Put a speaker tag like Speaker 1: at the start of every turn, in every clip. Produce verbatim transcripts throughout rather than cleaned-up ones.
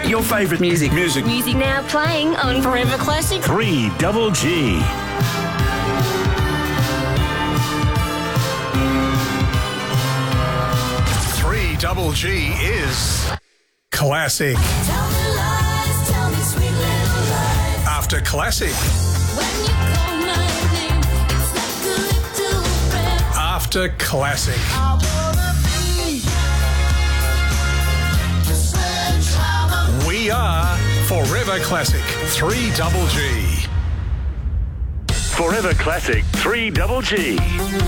Speaker 1: Your favourite music. Music.
Speaker 2: Music now playing on Forever Classic.
Speaker 3: three double G.
Speaker 4: three double G is Classic.
Speaker 5: Tell me lies, tell me sweet little lies.
Speaker 4: After Classic.
Speaker 5: When you call my name, it's like a little breath.
Speaker 4: After Classic.
Speaker 5: I wanna be the sledgehammer.
Speaker 4: We are Forever Classic. three double G.
Speaker 3: Forever Classic three double G.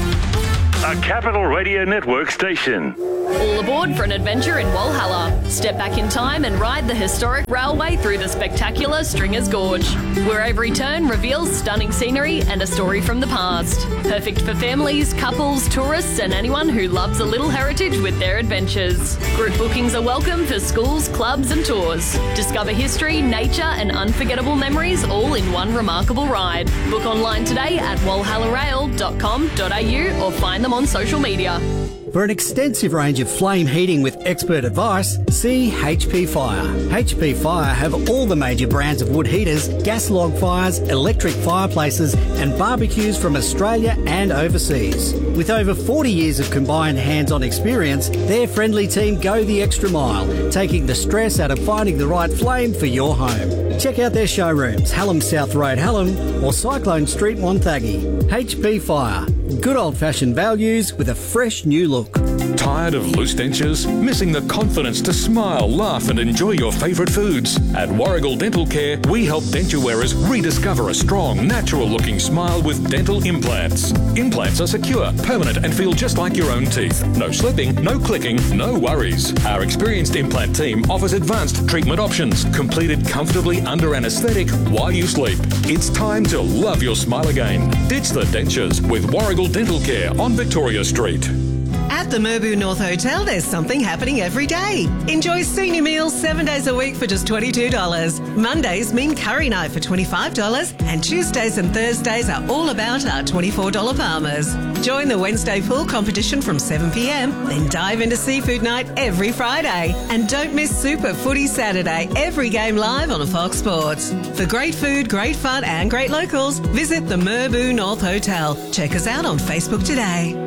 Speaker 3: A Capital Radio Network station.
Speaker 6: All aboard for an adventure in Walhalla. Step back in time and ride the historic railway through the spectacular Stringers Gorge, where every turn reveals stunning scenery and a story from the past. Perfect for families, couples, tourists and anyone who loves a little heritage with their adventures. Group bookings are welcome for schools, clubs and tours. Discover history, nature and unforgettable memories all in one remarkable ride. Book online today at walhalla rail dot com dot a u or find them on social media.
Speaker 7: For an extensive range of flame heating with expert advice, see H P Fire. H P Fire have all the major brands of wood heaters, gas log fires, electric fireplaces and barbecues from Australia and overseas. With over forty years of combined hands-on experience, their friendly team go the extra mile, taking the stress out of finding the right flame for your home. Check out their showrooms, Hallam South Road, Hallam or Cyclone Street, Wonthaggi. H P Fire. Good old-fashioned values with a fresh new look.
Speaker 8: Tired of loose dentures? Missing the confidence to smile, laugh and enjoy your favourite foods? At Warrigal Dental Care, we help denture wearers rediscover a strong, natural-looking smile with dental implants. Implants are secure, permanent and feel just like your own teeth. No slipping, no clicking, no worries. Our experienced implant team offers advanced treatment options, completed comfortably under anaesthetic while you sleep. It's time to love your smile again. Ditch the dentures with Warrigal Dental Care on Victoria Street.
Speaker 9: At the Merbau North Hotel, there's something happening every day. Enjoy senior meals seven days a week for just twenty-two dollars. Mondays mean curry night for twenty-five dollars and Tuesdays and Thursdays are all about our twenty-four dollars Palmers. Join the Wednesday pool competition from seven p m, then dive into seafood night every Friday. And don't miss Super Footy Saturday, every game live on Fox Sports. For great food, great fun and great locals, visit the Merbau North Hotel. Check us out on Facebook today.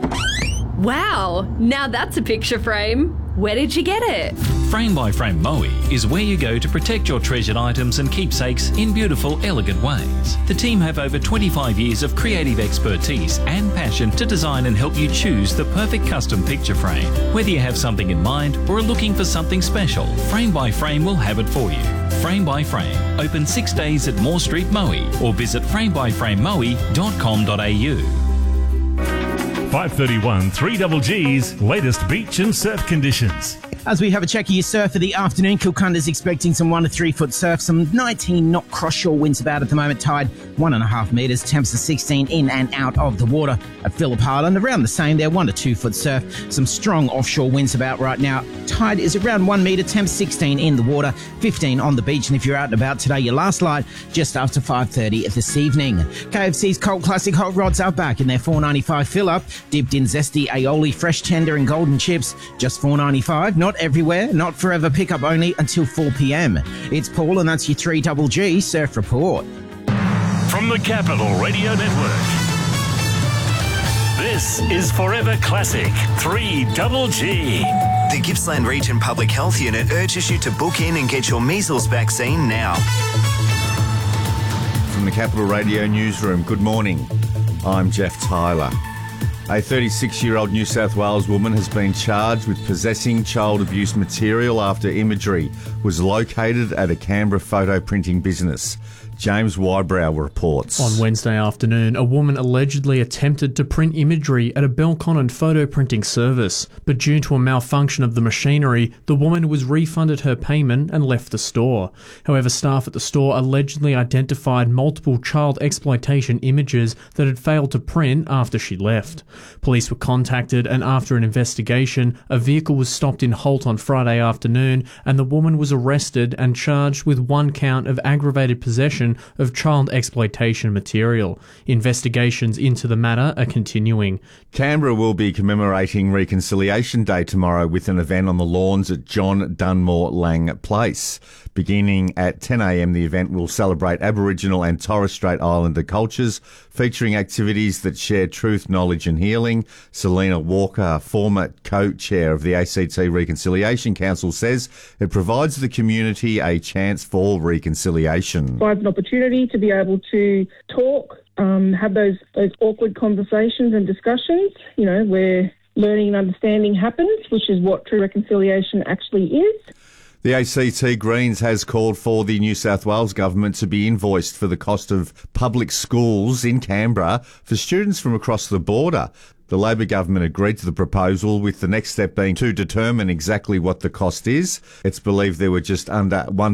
Speaker 6: Wow, now that's a picture frame. Where did you get it?
Speaker 10: Frame by Frame Moe is where you go to protect your treasured items and keepsakes in beautiful, elegant ways. The team have over twenty-five years of creative expertise and passion to design and help you choose the perfect custom picture frame. Whether you have something in mind or are looking for something special, Frame by Frame will have it for you. Frame by Frame, open six days at Moore Street, Moe, or visit frame by frame moe dot com dot a u.
Speaker 3: five thirty-one, three double G's latest beach and surf conditions.
Speaker 11: As we have a check of your surf for the afternoon, Kilcunda's expecting some one to three foot surf, some nineteen knot cross-shore winds about at the moment, tide one and a half metres, temps of sixteen in and out of the water. At Phillip Island, around the same there, one to two foot surf, some strong offshore winds about right now. Tide is around one metre, temps sixteen in the water, fifteen on the beach, and if you're out and about today, your last light just after five thirty this evening. K F C's Colt Classic Hot Rods are back in their four ninety-five fill-up, dipped in zesty aioli, fresh tender and golden chips, just four ninety-five. Not everywhere, not forever, pick up only until four p m. It's Paul and that's your three double G Surf Report.
Speaker 3: From the Capital Radio Network, this is Forever Classic three double G.
Speaker 12: The Gippsland Region Public Health Unit urges you to book in and get your measles vaccine now.
Speaker 13: From the Capital Radio Newsroom, good morning. I'm Jeff Tyler. A thirty-six-year-old New South Wales woman has been charged with possessing child abuse material after imagery was located at a Canberra photo printing business. James Wybrow reports.
Speaker 14: On Wednesday afternoon, a woman allegedly attempted to print imagery at a Belconnen photo printing service, but due to a malfunction of the machinery, the woman was refunded her payment and left the store. However, staff at the store allegedly identified multiple child exploitation images that had failed to print after she left. Police were contacted, and after an investigation, a vehicle was stopped in Holt on Friday afternoon, and the woman was arrested and charged with one count of aggravated possession possession of child exploitation material. Investigations into the matter are continuing.
Speaker 13: Canberra will be commemorating Reconciliation Day tomorrow with an event on the lawns at John Dunmore Lang Place. Beginning at ten a m, the event will celebrate Aboriginal and Torres Strait Islander cultures, featuring activities that share truth, knowledge and healing. Selena Walker, former co-chair of the A C T Reconciliation Council, says it provides the community a chance for reconciliation.
Speaker 1: Provides an opportunity to be able to talk, um, have those, those awkward conversations and discussions, you know, where learning and understanding happens, which is what true reconciliation actually is.
Speaker 13: The A C T Greens has called for the New South Wales government to be invoiced for the cost of public schools in Canberra for students from across the border. The Labor government agreed to the proposal, with the next step being to determine exactly what the cost is. It's believed there were just under one